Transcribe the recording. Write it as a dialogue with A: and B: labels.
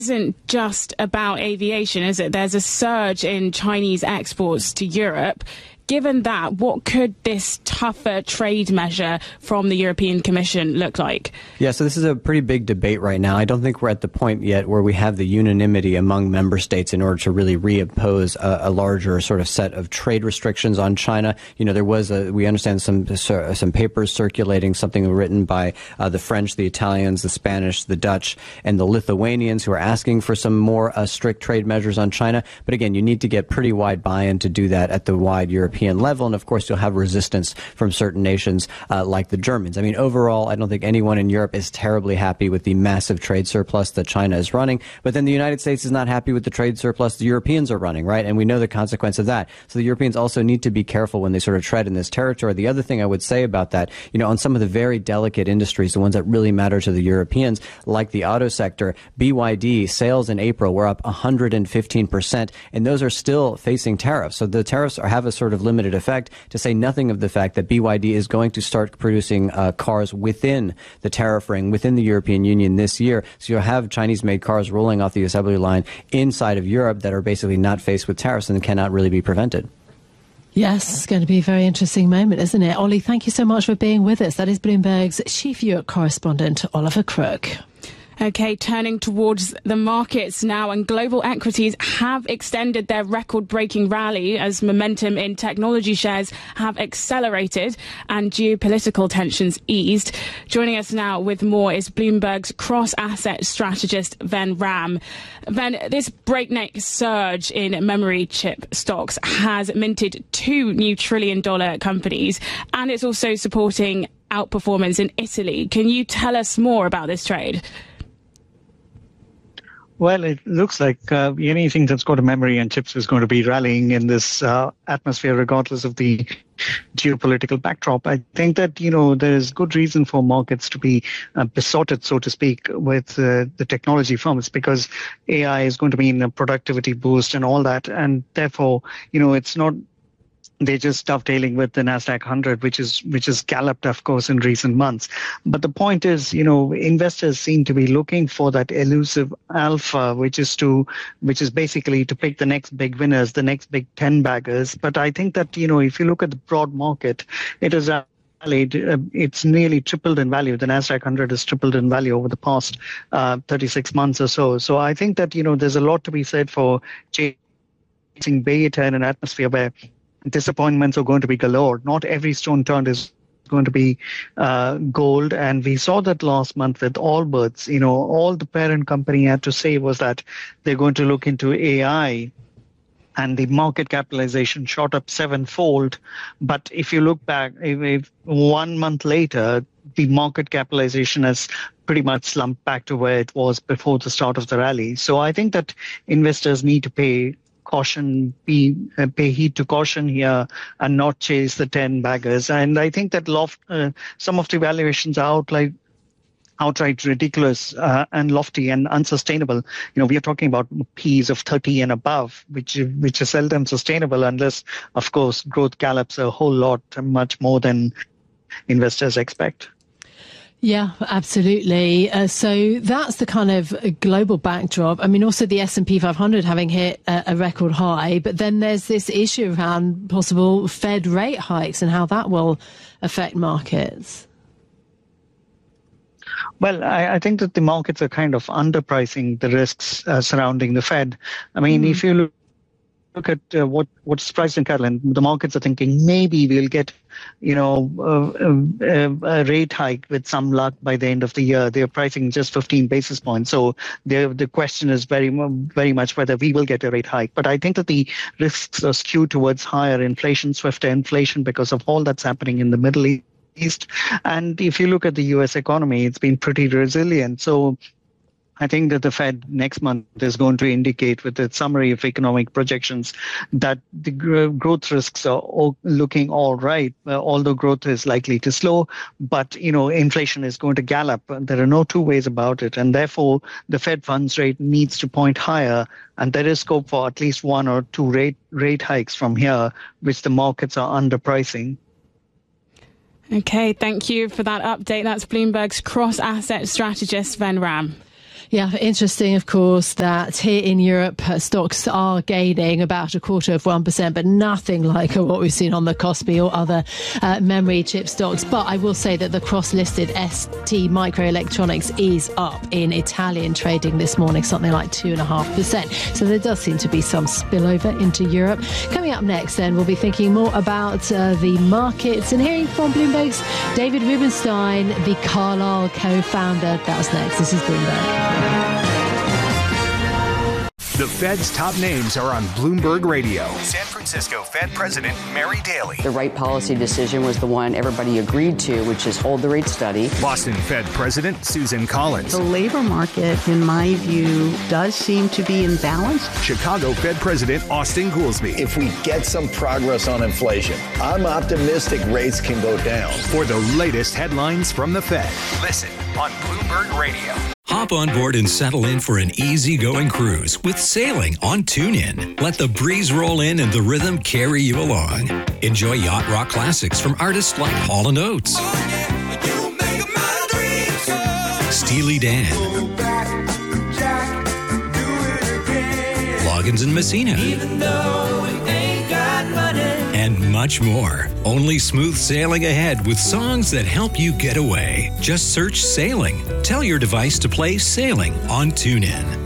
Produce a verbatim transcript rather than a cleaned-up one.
A: isn't just about aviation, is it? There's a surge in Chinese exports to Europe. Given that, what could this tougher trade measure from the European Commission look like?
B: Yeah, so this is a pretty big debate right now. I don't think we're at the point yet where we have the unanimity among member states in order to really reimpose a, a larger sort of set of trade restrictions on China. You know, there was a, we understand some some papers circulating, something written by uh, the French, the Italians, the Spanish, the Dutch, and the Lithuanians who are asking for some more uh, strict trade measures on China. But again, you need to get pretty wide buy-in to do that at the wide European level, and of course you'll have resistance from certain nations uh, like the Germans. I mean, overall, I don't think anyone in Europe is terribly happy with the massive trade surplus that China is running, but then the United States is not happy with the trade surplus the Europeans are running, right? And we know the consequence of that. So the Europeans also need to be careful when they sort of tread in this territory. The other thing I would say about that, you know, on some of the very delicate industries, the ones that really matter to the Europeans, like the auto sector, B Y D sales in April were up one hundred fifteen percent, and those are still facing tariffs. So the tariffs are, have a sort of limited effect, to say nothing of the fact that B Y D is going to start producing uh, cars within the tariff ring, within the European Union this year. So you'll have Chinese-made cars rolling off the assembly line inside of Europe that are basically not faced with tariffs and cannot really be prevented.
C: Yes, it's going to be a very interesting moment, isn't it? Ollie, thank you so much for being with us. That is Bloomberg's chief Europe correspondent, Oliver Crook.
A: Okay, turning towards the markets now, and global equities have extended their record-breaking rally as momentum in technology shares have accelerated and geopolitical tensions eased. Joining us now with more is Bloomberg's cross-asset strategist, Ven Ram. Ven, this breakneck surge in memory chip stocks has minted two new trillion-dollar companies, and it's also supporting outperformance in Italy. Can you tell us more about this trade?
D: Well, it looks like uh, anything that's got a memory and chips is going to be rallying in this uh, atmosphere, regardless of the geopolitical backdrop. I think that, you know, there's good reason for markets to be uh, besotted, so to speak, with uh, the technology firms, because A I is going to mean a productivity boost and all that. And therefore, you know, it's not they're just dovetailing with the Nasdaq one hundred, which is which has galloped, of course, in recent months. But the point is, you know, investors seem to be looking for that elusive alpha, which is to which is basically to pick the next big winners, the next big ten baggers. But I think that, you know, if you look at the broad market, it is a it's nearly tripled in value. The Nasdaq one hundred has tripled in value over the past uh, thirty-six months or so. So I think that, you know, there's a lot to be said for chasing beta in an atmosphere where disappointments are going to be galore. Not every stone turned is going to be uh, gold. And we saw that last month with Allbirds. You know, all the parent company had to say was that they're going to look into A I, and the market capitalization shot up sevenfold. But if you look back, if, if one month later, the market capitalization has pretty much slumped back to where it was before the start of the rally. So I think that investors need to pay caution, be, uh, pay heed to caution here and not chase the ten baggers. And I think that loft, uh, some of the valuations are outright, outright ridiculous uh, and lofty and unsustainable. You know, we are talking about P's of thirty and above, which which is seldom sustainable unless, of course, growth gallops a whole lot, much more than investors expect.
C: Yeah, absolutely. Uh, so that's the kind of global backdrop. I mean, also the S and P five hundred having hit a, a record high, but then there's this issue around possible Fed rate hikes and how that will affect markets.
D: Well, I, I think that the markets are kind of underpricing the risks uh, surrounding the Fed. I mean, mm. if you look Look at uh, what what's priced in Caroline. The markets are thinking maybe we'll get, you know, uh, uh, a rate hike with some luck by the end of the year. They're pricing just fifteen basis points. So the question is very very much whether we will get a rate hike. But I think that the risks are skewed towards higher inflation, swifter inflation, because of all that's happening in the Middle East. And if you look at the U S economy, it's been pretty resilient. So I think that the Fed next month is going to indicate with its summary of economic projections that the growth risks are all looking all right, uh, although growth is likely to slow. But, you know, inflation is going to gallop. There are no two ways about it. And therefore, the Fed funds rate needs to point higher. And there is scope for at least one or two rate, rate hikes from here, which the markets are underpricing.
A: Okay, thank you for that update. That's Bloomberg's cross-asset strategist, Ven Ram.
C: Yeah, interesting, of course, that here in Europe, uh, stocks are gaining about a quarter of one percent, but nothing like what we've seen on the Kospi or other uh, memory chip stocks. But I will say that the cross-listed S T Microelectronics is up in Italian trading this morning, something like two point five percent. So there does seem to be some spillover into Europe. Coming up next, then, we'll be thinking more about uh, the markets and hearing from Bloomberg's David Rubenstein, the Carlyle co-founder. That's next. This is Bloomberg.
E: The Fed's top names are on Bloomberg Radio. San Francisco Fed President Mary Daly.
F: The right policy decision was the one everybody agreed to, which is hold the rate steady.
E: Boston Fed President Susan Collins.
G: The labor market, in my view, does seem to be in balance.
E: Chicago Fed President Austin Goolsbee.
H: If we get some progress on inflation, I'm optimistic rates can go down.
E: For the latest headlines from the Fed, listen on Bloomberg Radio.
I: Hop on board and settle in for an easygoing cruise with sailing on TuneIn. Let the breeze roll in and the rhythm carry you along. Enjoy yacht rock classics from artists like Hall and Oates, oh, yeah, you make my dreams come. Steely Dan, Jack, Loggins and Messina, even though we ain't got money, and much more. Only smooth sailing ahead with songs that help you get away. Just search Sailing. Tell your device to play Sailing on TuneIn.